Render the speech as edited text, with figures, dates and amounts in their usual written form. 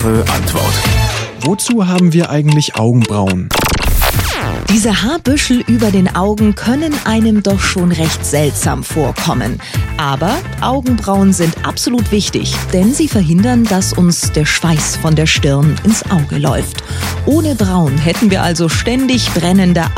eure Antwort. Wozu haben wir eigentlich Augenbrauen? Diese Haarbüschel über den Augen können einem doch schon recht seltsam vorkommen. Aber Augenbrauen sind absolut wichtig, denn sie verhindern, dass uns der Schweiß von der Stirn ins Auge läuft. Ohne Brauen hätten wir also ständig brennende